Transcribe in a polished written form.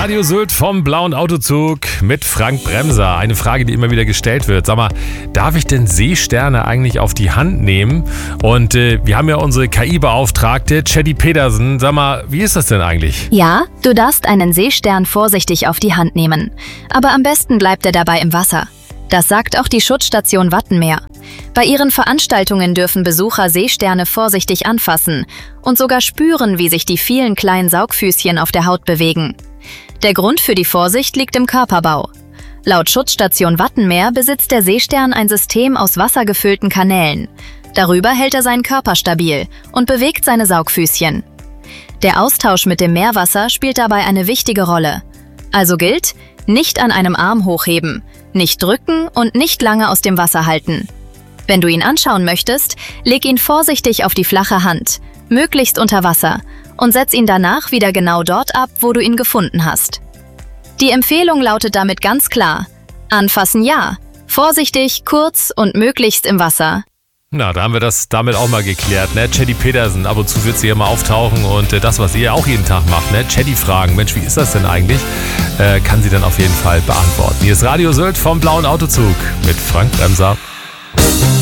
Radio Sylt vom Blauen Autozug mit Frank Bremser. Eine Frage, die immer wieder gestellt wird. Sag mal, darf ich denn Seesterne eigentlich auf die Hand nehmen? Und wir haben ja unsere KI-Beauftragte, Chedi Pedersen. Sag mal, wie ist das denn eigentlich? Ja, du darfst einen Seestern vorsichtig auf die Hand nehmen. Aber am besten bleibt er dabei im Wasser. Das sagt auch die Schutzstation Wattenmeer. Bei ihren Veranstaltungen dürfen Besucher Seesterne vorsichtig anfassen und sogar spüren, wie sich die vielen kleinen Saugfüßchen auf der Haut bewegen. Der Grund für die Vorsicht liegt im Körperbau. Laut Schutzstation Wattenmeer besitzt der Seestern ein System aus wassergefüllten Kanälen. Darüber hält er seinen Körper stabil und bewegt seine Saugfüßchen. Der Austausch mit dem Meerwasser spielt dabei eine wichtige Rolle. Also gilt, nicht an einem Arm hochheben, nicht drücken und nicht lange aus dem Wasser halten. Wenn du ihn anschauen möchtest, leg ihn vorsichtig auf die flache Hand, möglichst unter Wasser, und setz ihn danach wieder genau dort ab, wo du ihn gefunden hast. Die Empfehlung lautet damit ganz klar: Anfassen ja, vorsichtig, kurz und möglichst im Wasser. Na, da haben wir das damit auch mal geklärt, ne? Chedi Pedersen, ab und zu wird sie hier mal auftauchen und das, was ihr auch jeden Tag macht, ne? Chedi fragen, Mensch, wie ist das denn eigentlich? Kann sie dann auf jeden Fall beantworten. Hier ist Radio Sylt vom Blauen Autozug mit Frank Bremser.